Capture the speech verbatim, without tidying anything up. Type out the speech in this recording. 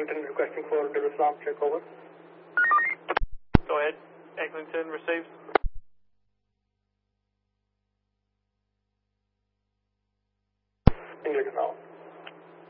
Newton requesting for Dar es Salaam check over. Go ahead. Eglinton receives. English now.